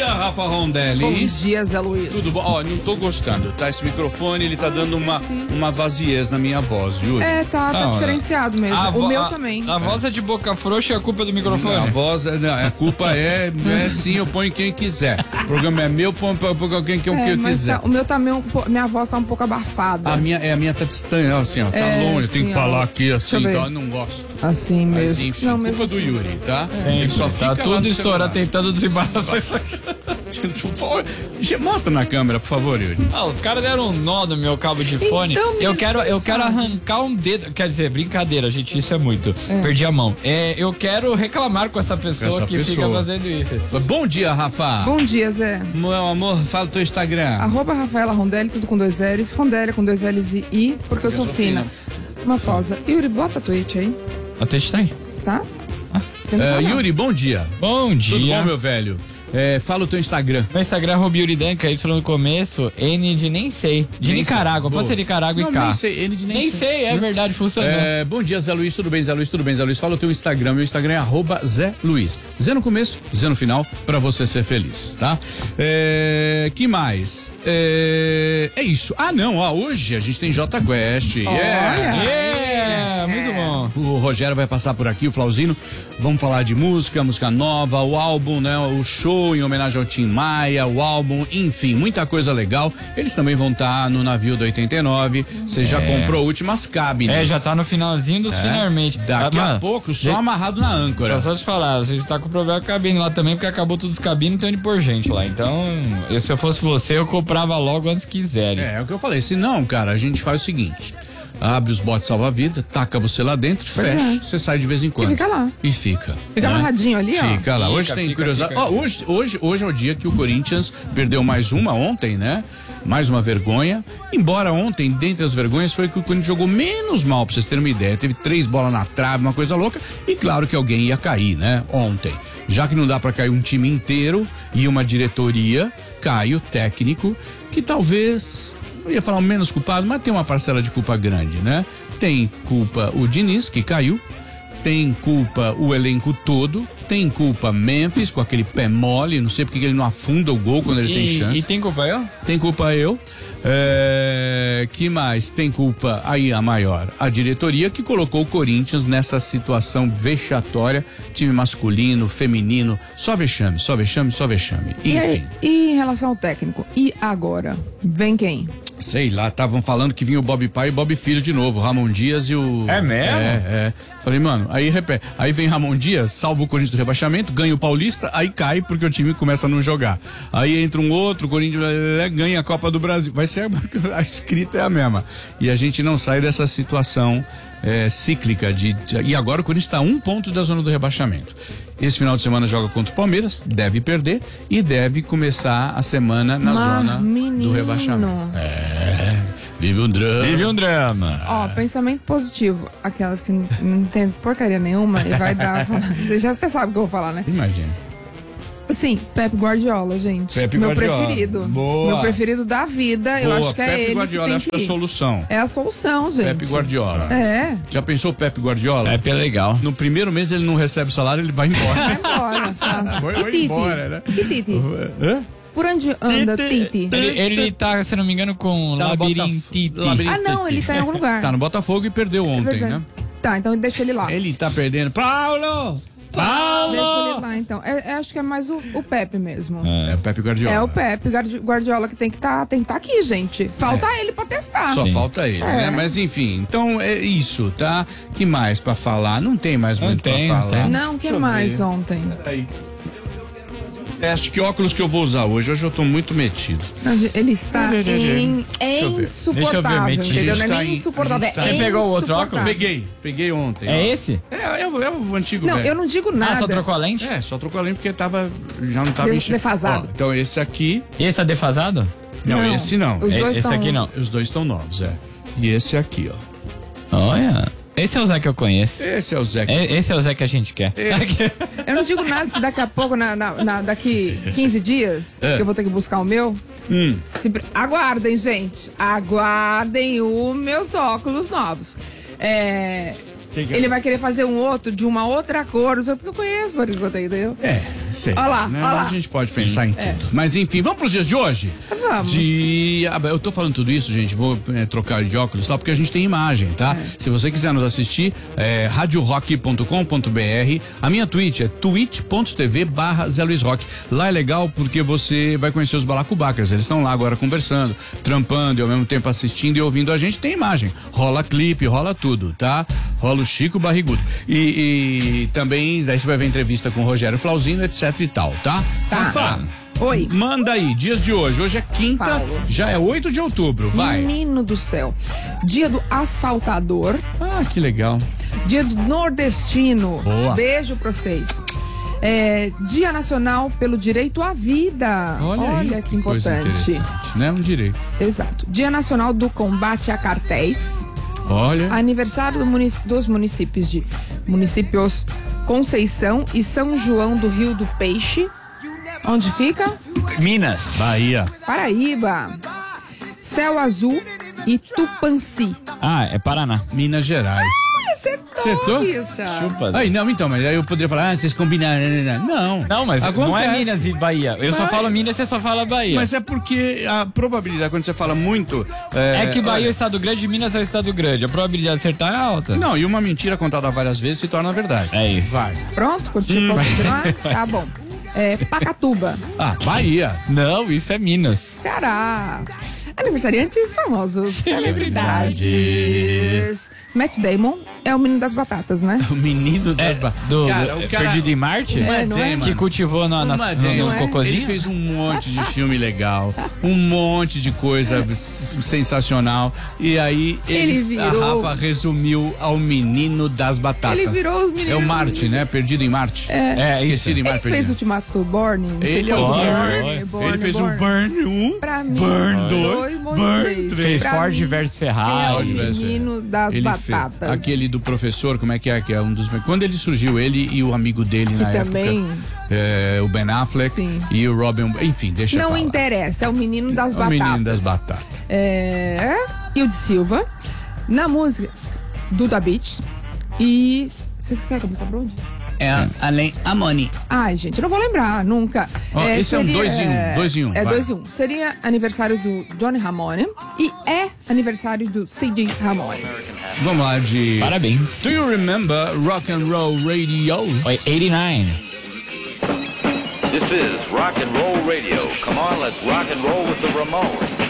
Rafa Rondelli. Bom dia, Zé Luiz. Tudo bom? Ó, não tô gostando, tá? Esse microfone, ele tá dando uma vaziez na minha voz, Yuri. Tá diferenciado mesmo. O meu também. A voz é de boca frouxa e a culpa é do microfone? Não, a voz, a culpa é sim, eu ponho quem quiser. O programa é meu, põe quem que eu quiser. O meu tá minha voz tá um pouco abafada. A minha tá distante, assim, ó, tá longe, eu tenho que falar aqui assim, então eu não gosto. Assim mesmo. Mas, enfim, não, culpa do Yuri, tá? Ele só fica tá tudo estourado, tentando desembaraçar. Mostra na câmera, por favor, Yuri. Os caras deram um nó no meu cabo de fone. Então, eu quero arrancar um dedo. Quer dizer, brincadeira, gente, isso é muito. Perdi a mão. Eu quero reclamar com essa pessoa fica fazendo isso. Bom dia, Rafa. Bom dia, Zé. Meu amor, fala o teu Instagram. @Rafaela Rondelli, tudo com 2 L's. Rondelli com 2 L's e I, porque eu sou fina. Uma pausa. Yuri, bota a Twitch aí. A Twitch tá aí. Tá? Yuri, bom dia. Bom dia. Tudo bom, meu velho? Fala o teu Instagram. Meu Instagram é @YuriDanca, Y no começo, N de nem sei. De Nicarágua, pode ser Nicarágua e K. Nem sei, N de nem sei. É verdade, funcionou. Bom dia, Zé Luiz, tudo bem, Zé Luiz, tudo bem, Zé Luiz? Fala o teu Instagram, meu Instagram é @Zé Luiz. Zé no começo, Zé no final, pra você ser feliz, tá? Que mais? É isso. Hoje a gente tem Jota Quest. Muito bom. O Rogério vai passar por aqui, o Flauzino. Vamos falar de música nova, o álbum, né? O show em homenagem ao Tim Maia, o álbum, enfim, muita coisa legal. Eles também vão estar no navio do 89. Você já comprou últimas cabines. Já tá no finalzinho do Senhormente. Daqui a pouco, só amarrado na âncora. Só te falar, você tá com problema com a cabine lá também, porque acabou todas as cabines, então indo por gente lá. Então, se eu fosse você, eu comprava logo antes que quiserem. É o que eu falei. Se não, cara, a gente faz o seguinte. Abre os botes salva-vida, taca você lá dentro, fecha, você sai de vez em quando. E fica lá. E fica. Fica amarradinho ali, ó. Fica lá. Hoje tem curiosidade. Hoje é o dia que o Corinthians perdeu mais uma ontem, né? Mais uma vergonha. Embora ontem, dentre as vergonhas, foi que o Corinthians jogou menos mal, pra vocês terem uma ideia. Teve 3 bolas na trave, uma coisa louca. E claro que alguém ia cair, né? Ontem. Já que não dá pra cair um time inteiro e uma diretoria, cai o técnico, que talvez... Eu ia falar o menos culpado, mas tem uma parcela de culpa grande, né? Tem culpa o Diniz, que caiu, tem culpa o elenco todo, tem culpa Memphis, com aquele pé mole, não sei porque ele não afunda o gol quando ele tem chance. E tem culpa eu? Tem culpa eu. Que mais? Tem culpa aí a maior, a diretoria que colocou o Corinthians nessa situação vexatória, time masculino, feminino, só vexame, só vexame, só vexame. Enfim. E em relação ao técnico, e agora? Vem quem? Sei lá, estavam falando que vinha o Bob Pai e o Bob Filho de novo, Ramon Dias e o... É mesmo? Falei, mano, aí vem Ramon Dias, salva o Corinthians do rebaixamento, ganha o Paulista, aí cai porque o time começa a não jogar. Aí entra um outro, o Corinthians ganha a Copa do Brasil. Vai ser, a escrita é a mesma. E a gente não sai dessa situação cíclica e agora o Corinthians está a 1 ponto da zona do rebaixamento. Esse final de semana joga contra o Palmeiras, deve perder e deve começar a semana na zona do rebaixamento. Vive um drama. Vive um drama. Pensamento positivo. Aquelas que não entendem porcaria nenhuma e vai dar. Você já até sabe o que eu vou falar, né? Imagina. Sim, Pep Guardiola, gente. Meu preferido. Boa. Meu preferido da vida. Eu acho que Pep ele. Guardiola, acho que é a solução. É a solução, gente. Pep Guardiola. Já pensou Pep Guardiola? Pep é legal. No primeiro mês ele não recebe salário, ele vai embora. Vai embora, fácil. Vai embora, né? Que Tite? Por onde anda Tite? Ele tá, se não me engano, com Labirintite. Não, ele tá em algum lugar. Tá no Botafogo e perdeu ontem, né? Tá, então deixa ele lá. Ele tá perdendo. Paulo! Deixa ele lá, então. Acho que é mais o Pepe mesmo. É o Pepe Guardiola. É o Pepe Guardiola que tem que tá aqui, gente. Falta ele pra testar. Só falta ele, né? Mas enfim, então é isso, tá? Que mais pra falar? Não tem mais muito pra falar. Não, que mais ontem? Peraí. Teste, que óculos que eu vou usar hoje? Hoje eu tô muito metido. Ele está insuportável, entendeu? Não é nem insuportável, Você pegou o outro óculos? Peguei ontem. É esse? É o antigo. Não, eu não digo nada. Só trocou a lente? Só trocou a lente porque já não tava defasado. Então esse aqui... Esse tá defasado? Não, esse não. Esse aqui não. Os dois estão novos, E esse aqui, ó. Olha... Esse é o Zé que eu conheço. Esse é o Zé. Esse é o Zé que a gente quer. Eu não digo nada se daqui a pouco, daqui 15 dias, que eu vou ter que buscar o meu. Aguardem, gente. Aguardem os meus óculos novos. Ele vai querer fazer um outro de uma outra cor, não sei porque eu conheço, por enquanto, entendeu? Sei, Olha lá, né? olha lá. A gente pode pensar em tudo. Mas enfim, vamos pros dias de hoje? Vamos. Eu tô falando tudo isso, gente, vou trocar de óculos lá, porque a gente tem imagem, tá? Se você quiser nos assistir, radiorock.com.br. A minha Twitch é twitch.tv/Zé Luiz Rock. Lá é legal porque você vai conhecer os balacubacas. Eles estão lá agora conversando, trampando e ao mesmo tempo assistindo e ouvindo a gente. Tem imagem. Rola clipe, rola tudo, tá? Rola o Chico Barrigudo. E também, daí você vai ver entrevista com o Rogério Flauzino, etc e tal, tá? Tá. Oi. Manda aí, dias de hoje. Hoje é quinta, Paulo. já é 8 de outubro, vai. Menino do céu. Dia do asfaltador. Ah, que legal. Dia do nordestino. Boa. Beijo pra vocês. Dia Nacional pelo Direito à Vida. Olha que coisa importante. interessante, né? Um direito. Exato. Dia Nacional do Combate a Cartéis. Olha. Aniversário dos municípios Conceição e São João do Rio do Peixe. Onde fica? Minas. Bahia. Paraíba. Céu Azul e Tupanci. Ah, é Paraná. Minas Gerais. Acertou, bicha. Chupa. Aí, não, então, mas aí eu poderia falar, vocês combinaram. Não, mas não é acontece. Minas e Bahia. Eu só falo Minas, você só fala Bahia. Mas é porque a probabilidade, quando você fala muito. É que Bahia é olha, o estado grande e Minas é o estado grande. A probabilidade de acertar é alta. Não, e uma mentira contada várias vezes se torna verdade. É isso. Vai. Pronto? Pode continuar? Tá bom. Pacatuba. Ah, Bahia. Não, isso é Minas. Ceará. Aniversariantes famosos. Celebridades. Matt Damon é o menino das batatas, né? O menino das Perdido em Marte? Não é? Que cultivou nos Ele cocôzinhos? fez um monte de filme legal, um monte de coisa sensacional. E aí a Rafa resumiu ao menino das batatas. Ele virou os meninos. É o Marte, né? Perdido em Marte. Esquecido em Marte. Ele fez o Ultimato Born. Ele é o Ele fez o Burn 1, pra mim, Burn 2, Burn 3. Fez Ford versus Ferrari. É o menino das batatas. Aquele do professor, como é que é? Que é um dos. Quando ele surgiu, ele e o amigo dele na também, época. O Ben Affleck. Sim. E o Robin. Enfim, deixa eu Não falar. interessa, é o menino das O batatas. menino das batatas. Hilde Silva. Na música, Duda Beat. E. Você quer que eu me sobre onde? Além Amoni. Ai, gente, eu não vou lembrar, nunca. Esse é um 2 em 1. 2 em 1. É 2 em 1. Seria aniversário do Johnny Ramone e é aniversário do C.J. Ramone. Vamos lá de... Parabéns. Do you remember Rock and Roll Radio? Oi, 89. This is Rock and Roll Radio. Come on, let's rock and roll with the Ramones.